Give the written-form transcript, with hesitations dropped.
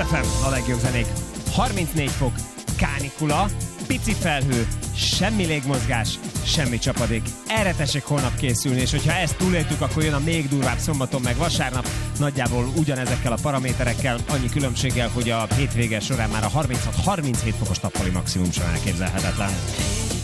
FM, a legjobb zenék. 34 fok, kánikula, pici felhő, semmi légmozgás, semmi csapadék. Erre tessék holnap készülni, és hogyha ezt túléltük, akkor jön a még durvább szombaton meg vasárnap. Nagyjából ugyanezekkel a paraméterekkel, annyi különbséggel, hogy a hétvége során már a 36-37 fokos nappali maximum sem elképzelhetetlen.